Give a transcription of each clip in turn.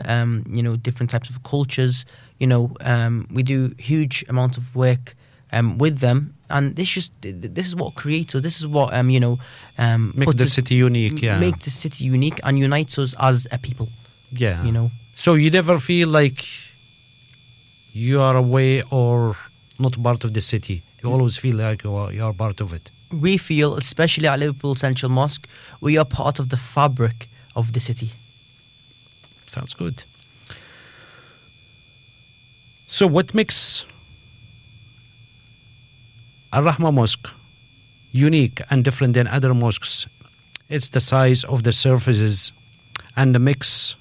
different types of cultures. We do huge amounts of work with them, and this is what creates us. This is what make the city unique. Yeah, make the city unique and unites us as a people. Yeah, So you never feel like you are away or not part of the city. You always feel like you are part of it. We feel, especially at Liverpool Central Mosque, we are part of the fabric of the city. Sounds good. So what makes Al-Rahma Mosque unique and different than other mosques? It's the size of the surfaces and the mix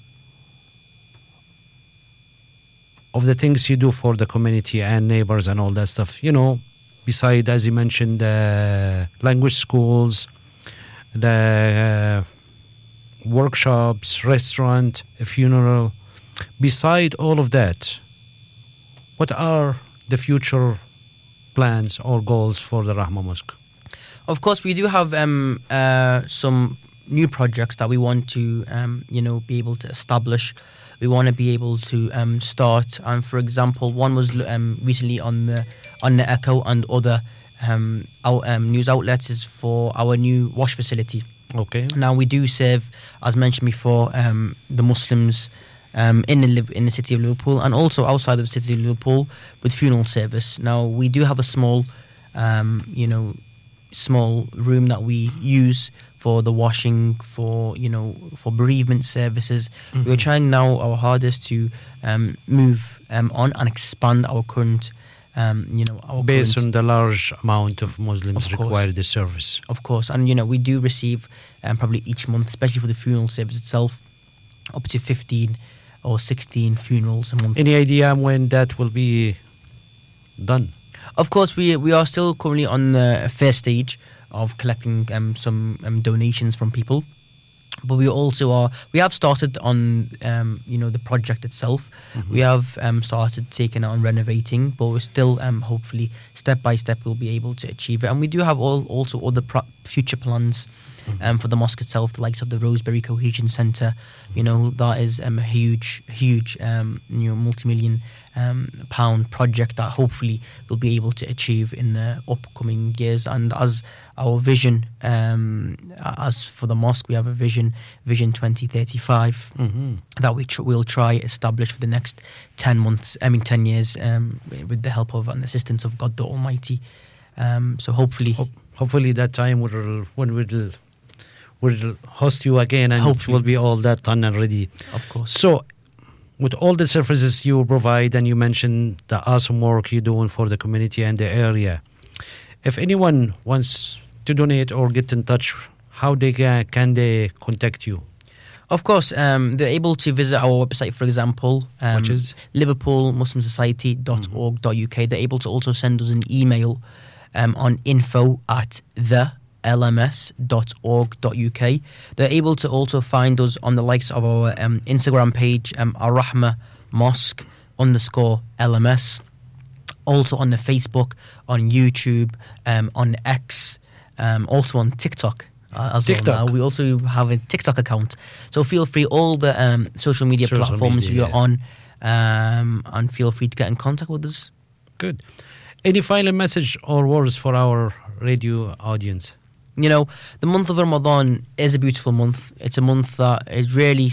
of the things you do for the community and neighbors and all that stuff. Beside, as you mentioned, the language schools, the workshops, restaurant, a funeral. Beside all of that, what are the future plans or goals for the Rahma Mosque? Of course, we do have some new projects that we want to, be able to establish. We want to be able to start. For example, one was recently on the Echo and other news outlets is for our new wash facility. Okay. Now we do serve, as mentioned before, the Muslims in the city of Liverpool and also outside of the city of Liverpool with funeral service. Now we do have a small room that we use for the washing, for bereavement services. Mm-hmm. We're trying now our hardest to move on and expand our current based on the large amount of Muslims require the service. Of course, and we do receive probably each month, especially for the funeral service itself, up to 15 or 16 funerals a month. Any idea when that will be done? Of course, we are still currently on the first stage of collecting some donations from people, but we have started on the project itself. Mm-hmm. We have started taking on renovating, but we're still hopefully step by step we'll be able to achieve it. And we do have also other future plans for the mosque itself, the likes of the Rosebery Cohesion Centre. That is a huge multi-million pound project that hopefully we'll be able to achieve in the upcoming years. And as our vision, as for the mosque, we have a vision 2035 that we'll try establish for the next 10 years with the help of and assistance of God the Almighty. So hopefully that time we'll host you again and hopefully. It will be all that done and ready. Of course. So with all the services you provide, and you mentioned the awesome work you're doing for the community and the area, if anyone wants to donate or get in touch, how can they contact you? Of course, they're able to visit our website, for example, which is liverpoolmuslimsociety.org.uk. They're able to also send us an email on info@thelms.org.uk. They're able to also find us on the likes of our Instagram page, Al-Rahma Mosque _LMS. Also on the Facebook, on YouTube, on X, also on TikTok. As well now. We also have a TikTok account. So feel free, all the social media platforms we are on, and feel free to get in contact with us. Good. Any final message or words for our radio audience? The month of Ramadan is a beautiful month. It's a month that is really,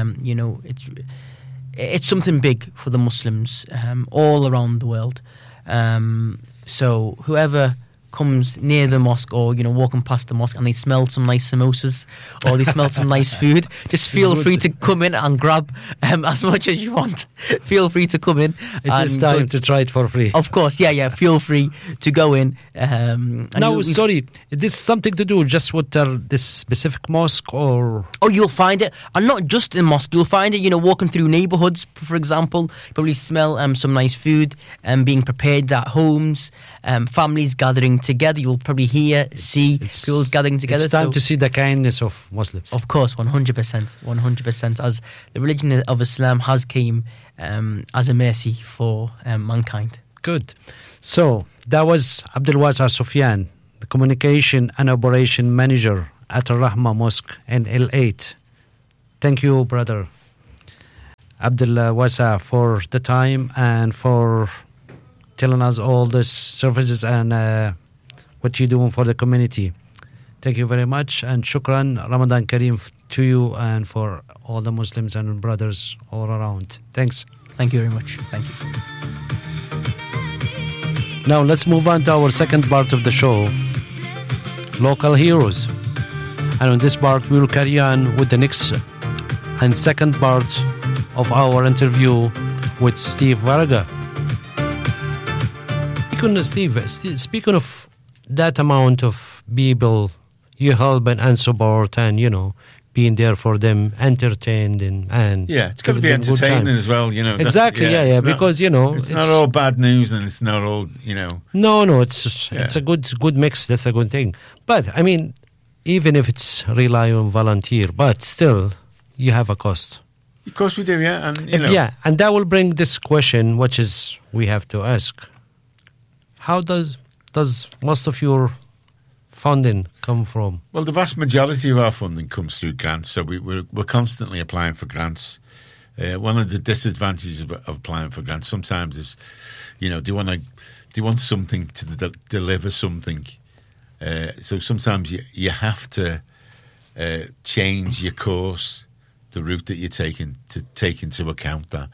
it's something big for the Muslims all around the world. So whoever comes near the mosque or walking past the mosque and they smell some nice samosas or they smell some nice food, just feel free to come in and grab as much as you want. Feel free to come in. It's time to try it for free. Of course, yeah. Feel free to go in. Sorry, is this something to do just with this specific mosque or? Oh, you'll find it, and not just in mosque. You'll find it, walking through neighbourhoods, for example. Probably smell some nice food being prepared at homes. Families gathering together. You'll probably see people gathering together. It's time to see the kindness of Muslims. Of course, 100%. As the religion of Islam has came as a mercy for mankind. Good. So that was Abdul Wasa Sufyan, the Communication and Operation Manager at Al-Rahma Mosque in L8. Thank you, brother. Abdullah Wasa, for the time and for telling us all the services and what you're doing for the community. Thank you very much, and shukran, Ramadan Kareem to you and for all the Muslims and brothers all around. Thanks. Thank you very much. Thank you. Now let's move on to our second part of the show, Local Heroes. And in this part we will carry on with the next and second part of our interview with Steve Varga. Speaking of that amount of people you help and support, and being there for them, entertained and yeah, it's got to be entertaining as well, Exactly, yeah, because it's not all bad news, and it's not all No, it's a good mix. That's a good thing. But I mean, even if it's rely on volunteer, but still you have a cost. Of course we do, yeah, and yeah, and that will bring this question, which is we have to ask: how does most of your funding come from? Well, the vast majority of our funding comes through grants, so we're constantly applying for grants. One of the disadvantages of applying for grants sometimes is, do you want something to deliver something? So sometimes you have to change your course, the route that you're taking, to take into account that.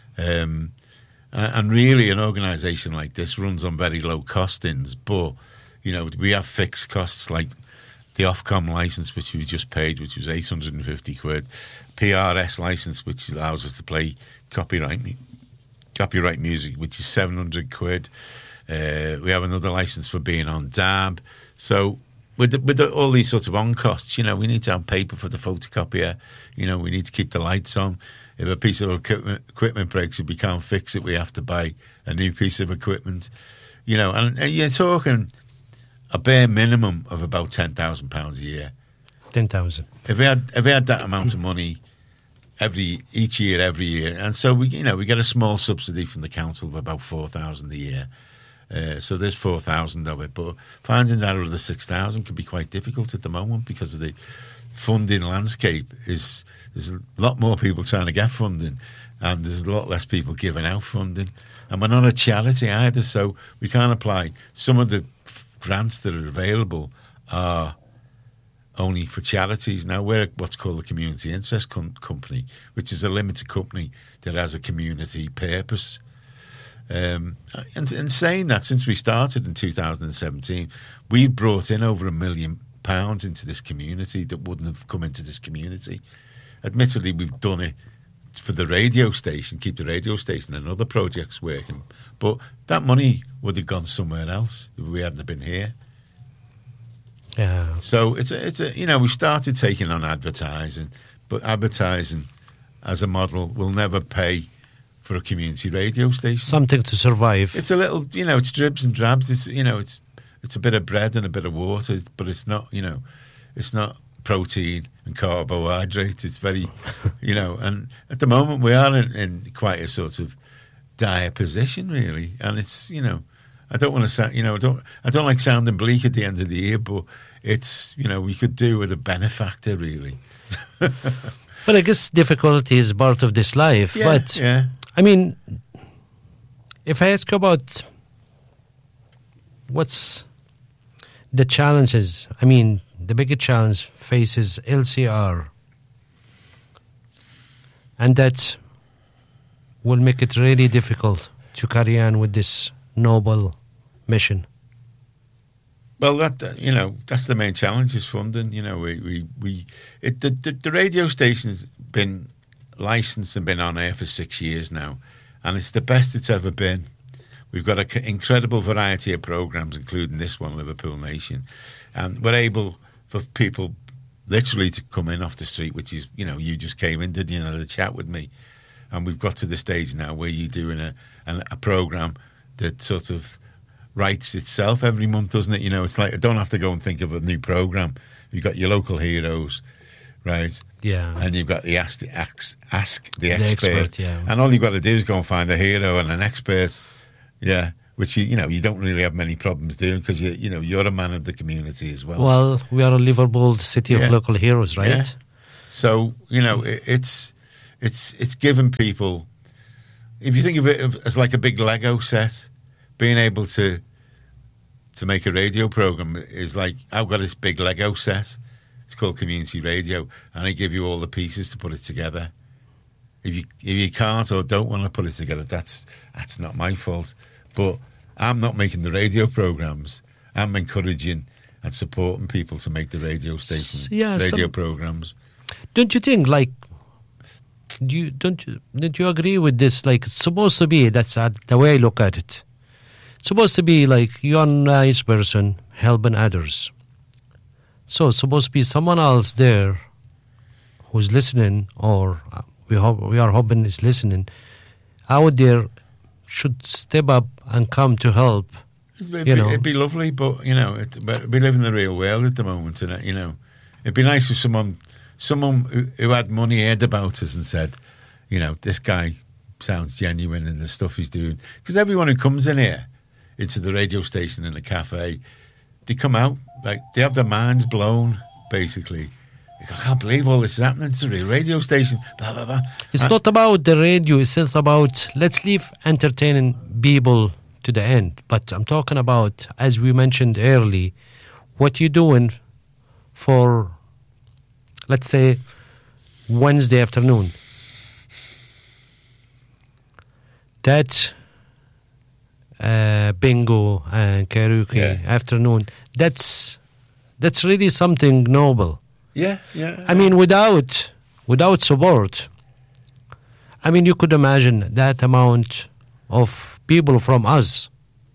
And really, an organisation like this runs on very low costings, but we have fixed costs like the Ofcom licence, which we just paid, which was 850 quid, PRS licence, which allows us to play copyright music, which is 700 quid. We have another licence for being on DAB. So with all these sorts of on costs, we need to have paper for the photocopier. We need to keep the lights on. If a piece of equipment breaks, if we can't fix it, we have to buy a new piece of equipment. And you're talking a bare minimum of about £10,000 a year. 10,000. If we had that amount of money each year, every year, and so we get a small subsidy from the council of about 4,000 a year. So there's 4,000 of it, but finding that other 6,000 can be quite difficult at the moment because of the funding landscape. There's a lot more people trying to get funding, and there's a lot less people giving out funding. And we're not a charity either, so we can't apply. Some of the grants that are available are only for charities. Now, we're what's called a community interest company, which is a limited company that has a community purpose. And saying that, since we started in 2017, we've brought in over £1 million into this community that wouldn't have come into this community. Admittedly, we've done it for the radio station, keep the radio station and other projects working, but that money would have gone somewhere else if we hadn't been here. Yeah. So it's a we started taking on advertising, but advertising as a model will never pay for a community radio station. Something to survive. It's a little, it's dribs and drabs. It's a bit of bread and a bit of water, but it's not, it's not protein and carbohydrates. It's very, and at the moment we are in quite a sort of dire position, really. And it's, I don't want to sound, I don't like sounding bleak at the end of the year, but it's, we could do with a benefactor, really. But I guess difficulty is part of this life. Yeah, but yeah. I mean, if I ask about what's the challenges, I mean, the biggest challenge faces LCR, and that will make it really difficult to carry on with this noble mission. Well, that's the main challenge is funding. The radio station's been licensed and been on air for 6 years now, and it's the best it's ever been. We've got an incredible variety of programs, including this one, Liverpool Nation, and we're able for people literally to come in off the street, which is, you just came in, didn't you, to chat with me, and we've got to the stage now where you're doing a program that sort of writes itself every month, doesn't it? It's like I don't have to go and think of a new program. You've got your local heroes, right? Yeah. And you've got the ask the expert. Yeah. And all you've got to do is go and find a hero and an expert. Yeah. Which you don't really have many problems doing because you're a man of the community as well. Well, we are a Liverpool city of local heroes, right? Yeah. So it's it's given people. If you think of it as like a big Lego set, being able to make a radio program is like, I've got this big Lego set. It's called community radio, and I give you all the pieces to put it together. If you can't or don't want to put it together, that's not my fault. But I'm not making the radio programs. I'm encouraging and supporting people to make the radio station radio programs. Don't you think, like, don't you agree with this? Like, it's supposed to be, that's the way I look at it. It's supposed to be like, you're a nice person helping others. So it's supposed to be someone else there who's listening, or we are hoping is listening, out there should step up and come to help. It'd be lovely, but but we live in the real world at the moment, and it'd be nice if someone who had money heard about us and said, this guy sounds genuine in the stuff he's doing. Because everyone who comes in here into the radio station and the cafe, they come out like they have their minds blown, basically. I can't believe all this is happening to the radio station. Blah, blah, blah. It's not about the radio. It's not about, let's leave entertaining people to the end. But I'm talking about, as we mentioned early, what you're doing for, let's say, Wednesday afternoon. That bingo and karaoke afternoon, that's really something noble. Yeah. I mean, without support, I mean, you could imagine that amount of people from us.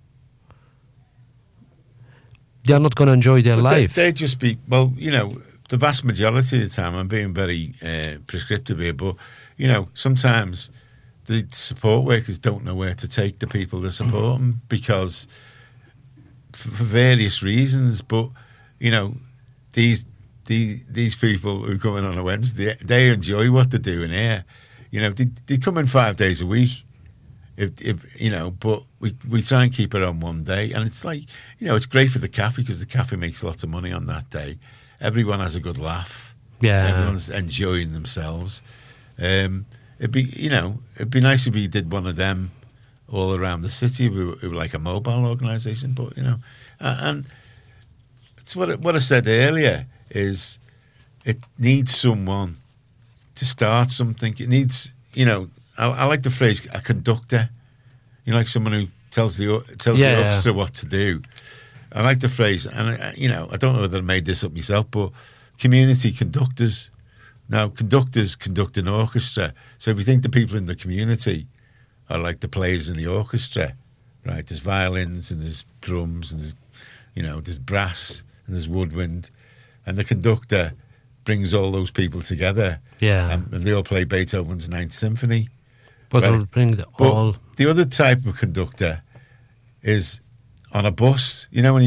They are not going to enjoy their life. They'd just be, the vast majority of the time, I'm being very prescriptive here, but, sometimes the support workers don't know where to take the people to support them because for various reasons. But, these people who come in on a Wednesday, they enjoy what they're doing here. They come in 5 days a week. But we try and keep it on one day, and it's like, it's great for the cafe because the cafe makes lots of money on that day. Everyone has a good laugh. Yeah, everyone's enjoying themselves. It'd be nice if we did one of them all around the city. We were like a mobile organisation, but and it's what I said earlier is it needs someone to start something. It needs, I like the phrase a conductor, like someone who tells the orchestra what to do. I like the phrase, and I don't know whether I made this up myself, but community conductors. Now, conductors conduct an orchestra, so if you think the people in the community are like the players in the orchestra, right? There's violins and there's drums and there's brass and there's woodwind, and the conductor brings all those people together. Yeah, and they all play Beethoven's Ninth Symphony. But right? The other type of conductor is on a bus.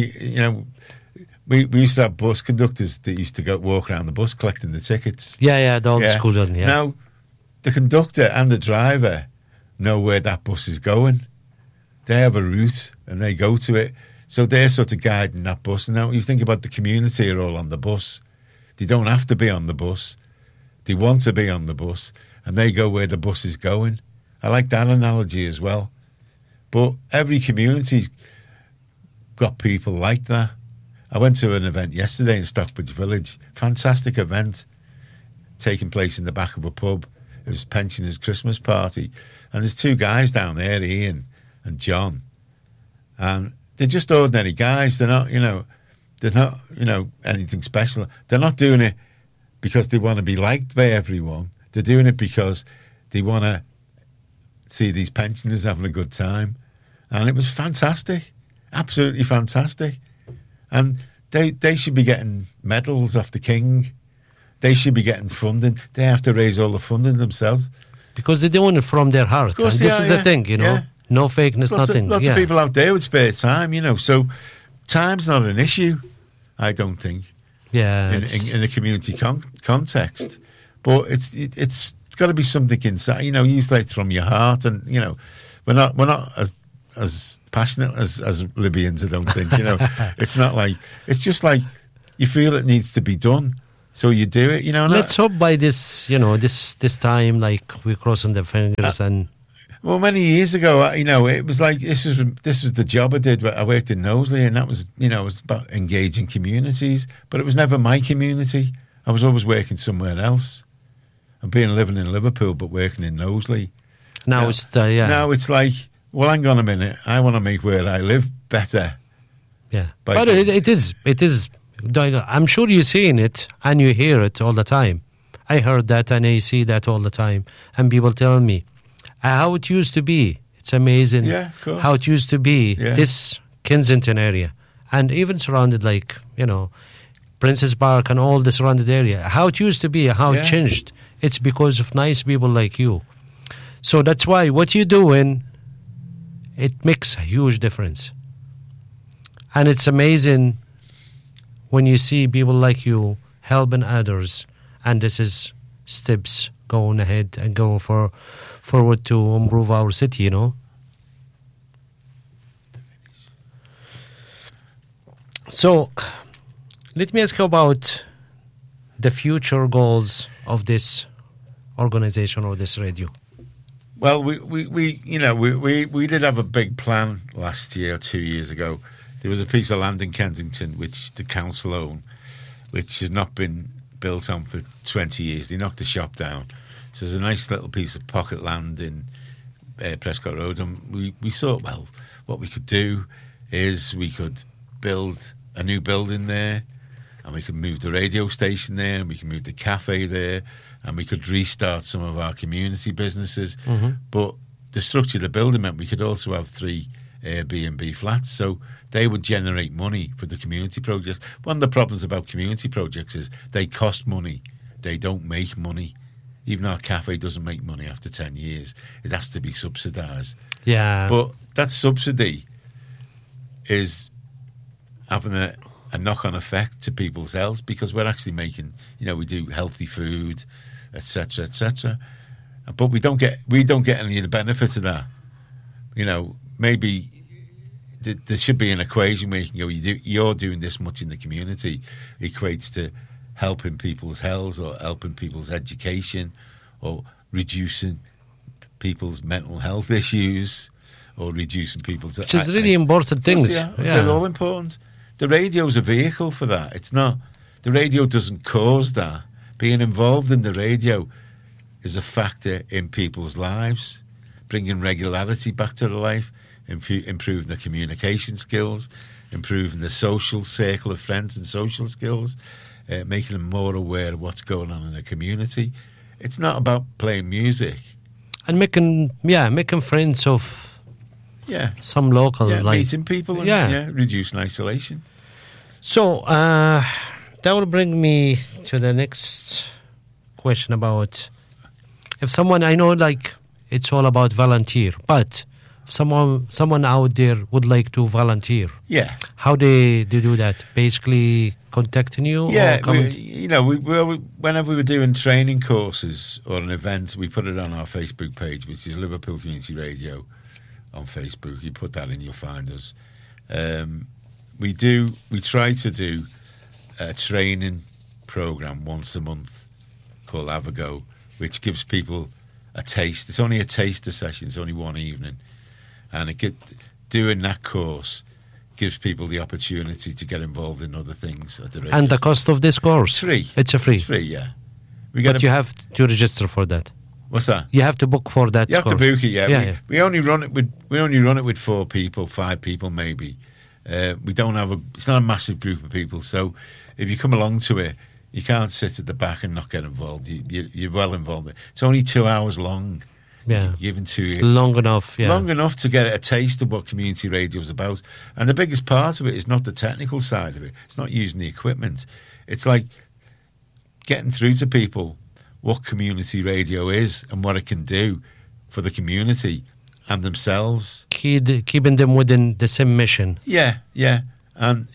We used to have bus conductors that used to walk around the bus collecting the tickets. Yeah, the old school one, yeah. Now, the conductor and the driver know where that bus is going. They have a route and they go to it. So they're sort of guiding that bus. Now, you think about the community are all on the bus. They don't have to be on the bus. They want to be on the bus, and they go where the bus is going. I like that analogy as well. But every community's got people like that. I went to an event yesterday in Stockbridge Village. Fantastic event taking place in the back of a pub. It was pensioners' Christmas party. And there's two guys down there, Ian and John. And they're just ordinary guys. They're not, anything special. They're not doing it because they want to be liked by everyone. They're doing it because they want to see these pensioners having a good time. And it was fantastic. Absolutely fantastic. And they should be getting medals off the King. They should be getting funding. They have to raise all the funding themselves. Because they're doing it from their heart. Of course this is the thing, Yeah. No fakeness, nothing. Lots of people out there with spare time, So time's not an issue, I don't think. Yeah. In a community context. But it's got to be something inside. You say it from your heart, and we're not as passionate as Libyans, I don't think. It's not like, it's just like you feel it needs to be done. So you do it, Let's hope by this, this time, like we're crossing the fingers and. Well, many years ago, it was like this was the job I did. I worked in Knowsley, and that was, it was about engaging communities. But it was never my community. I was always working somewhere else. And living in Liverpool, but working in Knowsley. Now Now it's like, well, hang on a minute. I want to make where I live better. Yeah, but it is. I'm sure you're seeing it and you hear it all the time. I heard that and I see that all the time, and people tell me how it used to be. It's amazing. Yeah, of course. How it used to be. Yeah. This Kensington area, and even surrounded, like Princess Park and all the surrounded area. How it used to be, how it changed. It's because of nice people like you. So that's why what you're doing, it makes a huge difference. And it's amazing when you see people like you helping others, and this is steps going ahead and going forward to improve our city, So, let me ask you about the future goals of this organization or this radio. Well, we did have a big plan last year or 2 years ago. There was a piece of land in Kensington which the council own, which has not been built on for 20 years. They knocked the shop down. So there's a nice little piece of pocket land in Prescott Road, and we thought, well, what we could do is we could build a new building there, and we could move the radio station there, and we could move the cafe there, and we could restart some of our community businesses. Mm-hmm. But the structure of the building meant we could also have 3 Airbnb flats, so they would generate money for the community projects. One of the problems about community projects is they cost money. They don't make money. Even our cafe doesn't make money after 10 years. It has to be subsidised. Yeah. But that subsidy is having a knock-on effect to people's health, because we're actually making, we do healthy food, etc., etc. But we don't get any of the benefits of that. Maybe there should be an equation where you can go, you're doing this much in the community, equates to helping people's health or helping people's education or reducing people's mental health issues or reducing people's... Which is really important things. Yeah. They're all important. The radio's a vehicle for that. It's not... The radio doesn't cause that. Being involved in the radio is a factor in people's lives, bringing regularity back to their life, improving their communication skills, improving the social circle of friends and social skills, making them more aware of what's going on in the community. It's not about playing music. And making friends of some local, like meeting people and reducing isolation. So that will bring me to the next question about if someone, I know like it's all about volunteer, but someone out there would like to volunteer. Yeah. How they do that? Basically contacting you? Yeah, whenever we were doing training courses or an event, we put it on our Facebook page, which is Liverpool Community Radio on Facebook. You put that in, you'll find us. We try to do a training program once a month called Avago, which gives people a taste. It's only a taster session. It's only one evening. And doing that course gives people the opportunity to get involved in other things at the radio. And the cost of this course? Free. It's a free? It's free, yeah. But you have to register for that. What's that? You have to book for that. You have to book it, yeah. We only run it with 4 people, 5 people maybe. We don't have it's not a massive group of people, so if you come along to it, you can't sit at the back and not get involved. You're well involved. It's only 2 hours long. Yeah, given to you. Long enough, yeah. Long enough to get a taste of what community radio is about. And the biggest part of it is not the technical side of it. It's not using the equipment. It's like getting through to people what community radio is and what it can do for the community and themselves. Keeping them within the same mission. Yeah. And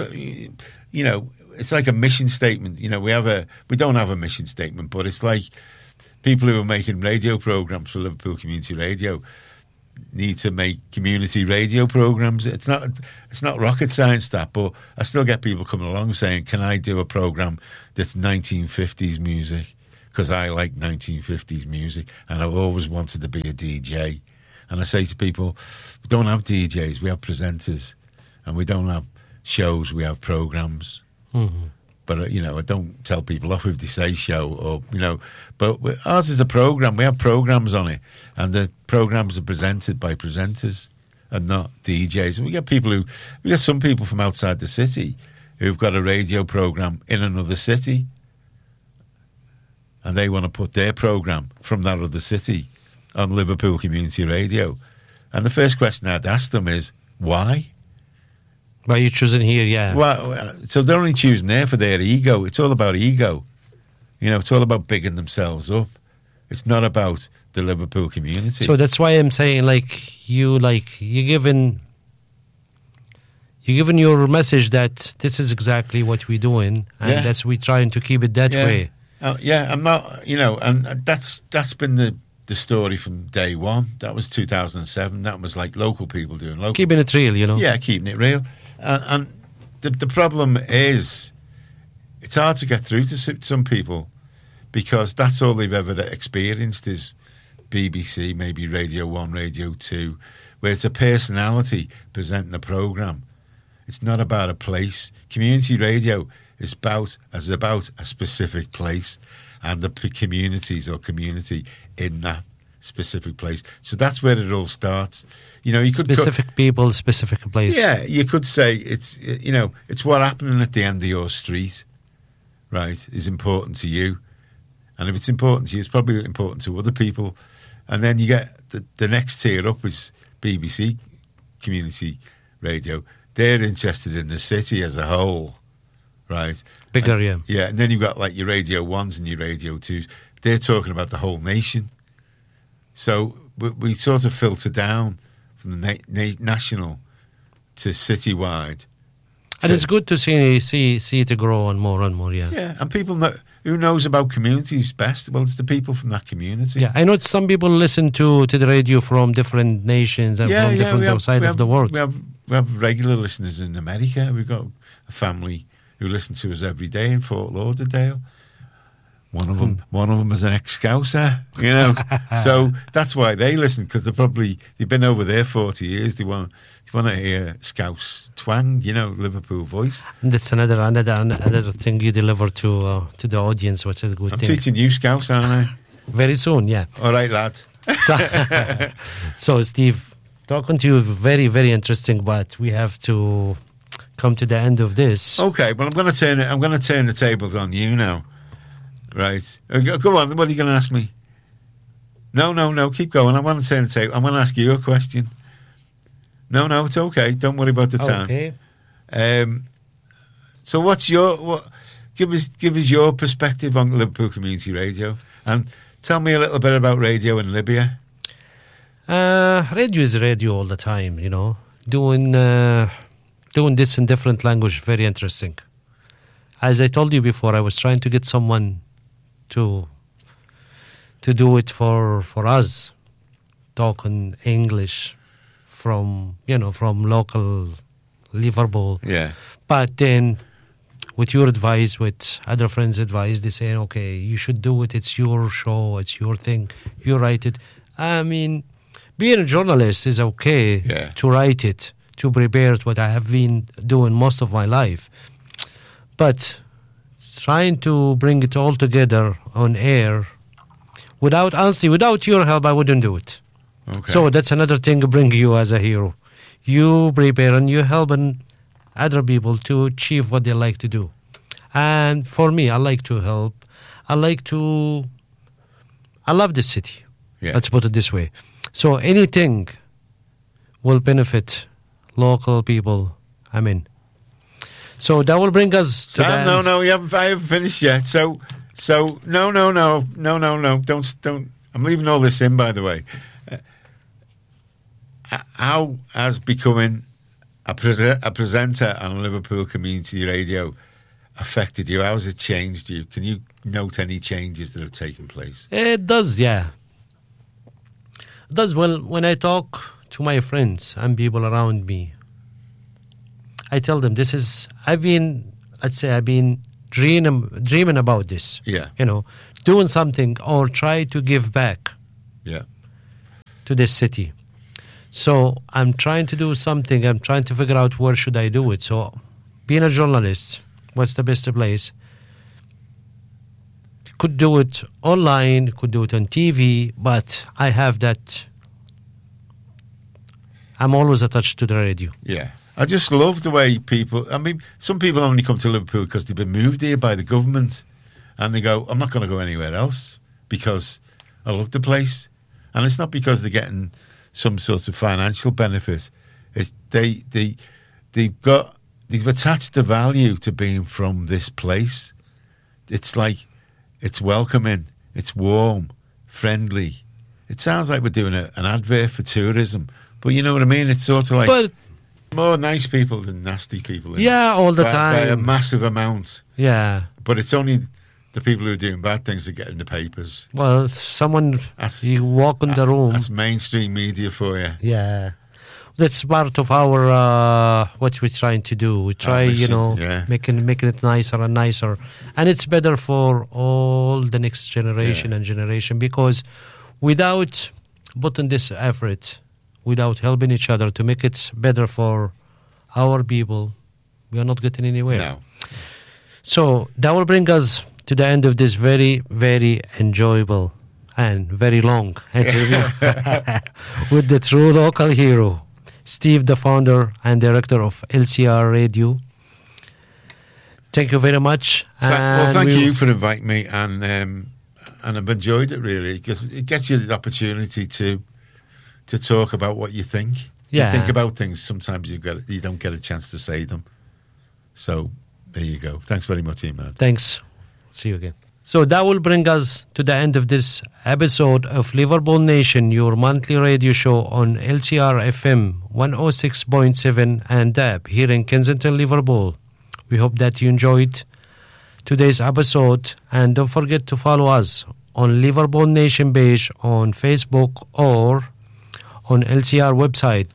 it's like a mission statement. We don't have a mission statement, but it's like people who are making radio programs for Liverpool Community Radio, need to make community radio programs. It's not rocket science, that, but I still get people coming along saying, can I do a program that's 1950s music? Because I like 1950s music, and I've always wanted to be a DJ. And I say to people, we don't have DJs, we have presenters, and we don't have shows, we have programs. Mm-hmm. But, I don't tell people off if they say show or, but ours is a program. We have programs on it, and the programs are presented by presenters and not DJs. And we get some people from outside the city who've got a radio program in another city, and they want to put their program from that other city on Liverpool Community Radio. And the first question I'd ask them is, why? Why are you choosing here? Yeah. Well, so they're only choosing there for their ego. It's all about ego. It's all about bigging themselves up. It's not about the Liverpool community. So that's why I'm saying, you're giving your message that this is exactly what we're doing, and that's we're trying to keep it that way. I'm not, and that's been the story from day one. That was 2007. That was like local people doing local. Keeping it real, Yeah, keeping it real. And the problem is, it's hard to get through to some people because that's all they've ever experienced is BBC, maybe Radio 1, Radio 2, where it's a personality presenting a programme. It's not about a place. Community radio is about a specific place and the communities or community in that specific place. So that's where it all starts. You could specific people, specific place. Yeah, you could say it's what happening at the end of your street, right, is important to you. And if it's important to you, it's probably important to other people. And then you get the next tier up is BBC Community Radio. They're interested in the city as a whole, right? Bigger, yeah. Yeah, and then you've got like your Radio 1s and your Radio 2s. They're talking about the whole nation. So we sort of filter down from the national to citywide. And it's good to see it grow on more and more, yeah. Yeah, and people know, who knows about communities best? Well, it's the people from that community. Yeah, I know some people listen to the radio from different nations and from different outside of the world. We have regular listeners in America. We've got a family who listen to us every day in Fort Lauderdale. One of them is an ex-Scouser, so that's why they listen, because they've been over there 40 years. They want to hear Scouse twang, Liverpool voice. That's another thing you deliver to the audience, which is a good thing. I'm teaching you Scouse, aren't I? Very soon, yeah. All right, lad. So, Steve, talking to you, very, very interesting, but we have to come to the end of this. Okay, well, I'm going to turn the tables on you now. Right. Go on. What are you going to ask me? No. Keep going. I want to turn the table. I want to ask you a question. No, it's okay. Don't worry about the time. Okay. So give us your perspective on Liverpool Community Radio, and tell me a little bit about radio in Libya. Radio is radio all the time, doing this in different language, very interesting. As I told you before, I was trying to get someone to do it for us, talking English from local Liverpool. Yeah. But then, with your advice, with other friends' advice, they say, okay, you should do it. It's your show. It's your thing. You write it. I mean, being a journalist is okay to write it, to prepare it, what I have been doing most of my life. But trying to bring it all together on air, without your help, I wouldn't do it. Okay. So that's another thing to bring you as a hero. You prepare and you helping other people to achieve what they like to do. And for me, I like to help. I love the city. Yeah. Let's put it this way. So anything will benefit local people. I'm in. So that will bring us to Sam, no, I haven't finished yet. So no. Don't. I'm leaving all this in, by the way. How has becoming a presenter on Liverpool Community Radio affected you? How has it changed you? Can you note any changes that have taken place? It does, yeah. That's well, when I talk to my friends and people around me, I tell them I've been dreaming about this. Yeah. Doing something or try to give back. Yeah. To this city. So I'm trying to do something. I'm trying to figure out where should I do it. So being a journalist, what's the best place? Could do it online, could do it on TV, but I have that. I'm always attached to the radio. Yeah. I just love the way people, some people only come to Liverpool because they've been moved here by the government and they go, I'm not going to go anywhere else because I love the place. And it's not because they're getting some sort of financial benefit. It's they've attached the value to being from this place. It's like it's welcoming, it's warm, friendly. It sounds like we're doing an advert for tourism, but you know what I mean. It's sort of like more nice people than nasty people. All the time. By a massive amount. Yeah. But it's only the people who are doing bad things that get in the papers. Well, you walk in the room. That's mainstream media for you. Yeah. That's part of our, what we're trying to do. We try, making it nicer and nicer. And it's better for all the next generation and generation, because without putting this effort, without helping each other to make it better for our people, we are not getting anywhere. No. So that will bring us to the end of this very, very enjoyable and very long interview with the true local hero, Steve, the founder and director of LCR Radio. Thank you very much. Thank you for inviting me, and I've enjoyed it really, because it gets you the opportunity to talk about what you think. Yeah. You think about things, sometimes you don't get a chance to say them. So there you go. Thanks very much, Iman. Thanks. See you again. So that will bring us to the end of this episode of Liverpool Nation, your monthly radio show on LCR FM 106.7 and DAB here in Kensington, Liverpool. We hope that you enjoyed today's episode, and don't forget to follow us on Liverpool Nation page on Facebook or on LCR website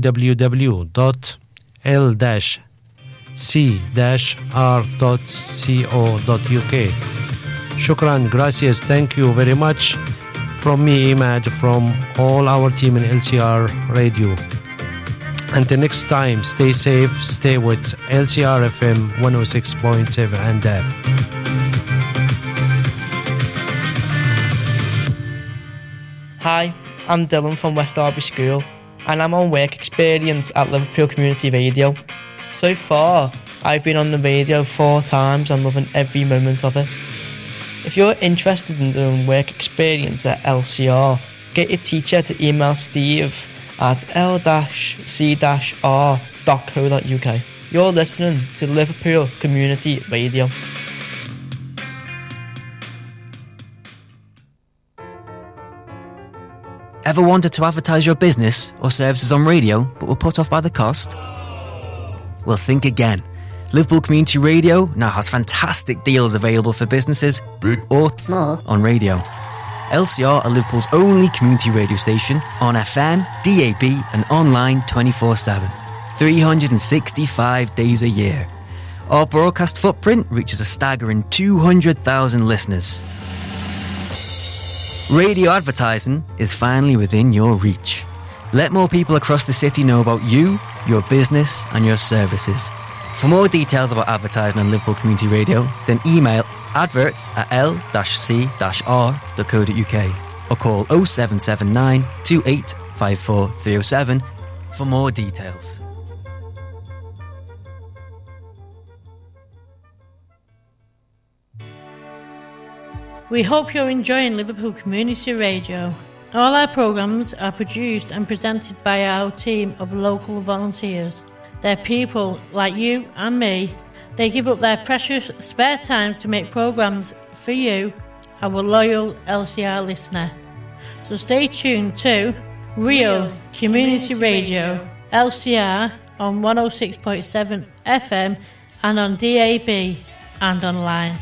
www.c-r.co.uk. Shukran, gracias, thank you very much from me, Imad, from all our team in LCR Radio. Until next time, stay safe, stay with LCR FM 106.7 and DAB. Hi, I'm Dylan from West Derby School, and I'm on work experience at Liverpool Community Radio. So far, I've been on the radio 4 times and loving every moment of it. If you're interested in doing work experience at LCR, get your teacher to email Steve at l-c-r.co.uk. You're listening to Liverpool Community Radio. Ever wanted to advertise your business or services on radio but were put off by the cost? Well, think again. Liverpool Community Radio now has fantastic deals available for businesses, big or small, on radio. LCR are Liverpool's only community radio station on FM, DAB and online 24/7, 365 days a year. Our broadcast footprint reaches a staggering 200,000 listeners. Radio advertising is finally within your reach. Let more people across the city know about you, your business and your services. For more details about advertising on Liverpool Community Radio, then email adverts@l-c-r.co.uk or call 0779 2854 307 for more details. We hope you're enjoying Liverpool Community Radio. All our programmes are produced and presented by our team of local volunteers. They're people like you and me. They give up their precious spare time to make programmes for you, our loyal LCR listener. So stay tuned to Real Community Radio, LCR on 106.7 FM and on DAB and online.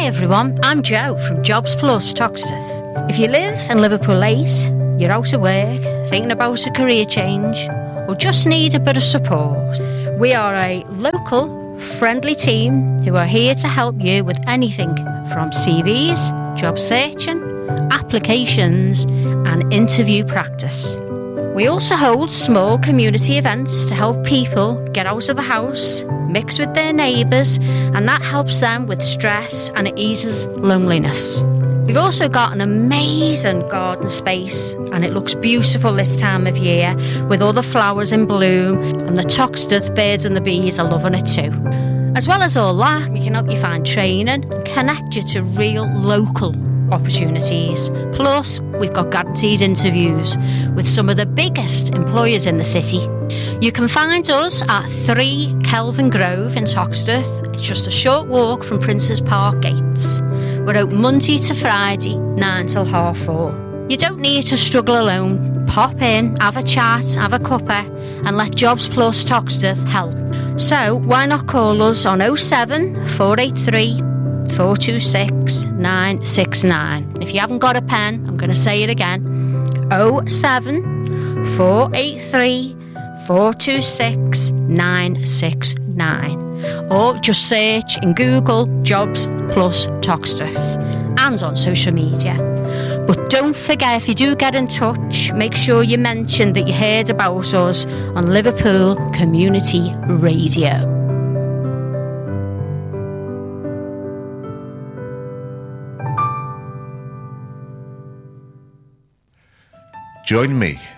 Hi everyone, I'm Jo from Jobs Plus Toxteth. If you live in Liverpool 8, you're out of work, thinking about a career change, or just need a bit of support, we are a local, friendly team who are here to help you with anything from CVs, job searching, applications and interview practice. We also hold small community events to help people get out of the house, mix with their neighbours, and that helps them with stress and it eases loneliness. We've also got an amazing garden space and it looks beautiful this time of year with all the flowers in bloom, and the Toxteth birds and the bees are loving it too. As well as all that, we can help you find training and connect you to real local opportunities. Plus, we've got guaranteed interviews with some of the biggest employers in the city. You can find us at 3 Kelvin Grove in Toxteth. It's just a short walk from Princes Park gates. We're open Monday to Friday, 9 till 4:30. You don't need to struggle alone. Pop in, have a chat, have a cuppa, and let Jobs Plus Toxteth help. So why not call us on 07 483 426 969. If you haven't got a pen, I'm going to say it again. 07 483 426 969. Or just search in Google Jobs Plus Toxteth and on social media. But don't forget, if you do get in touch, make sure you mention that you heard about us on Liverpool Community Radio. Join me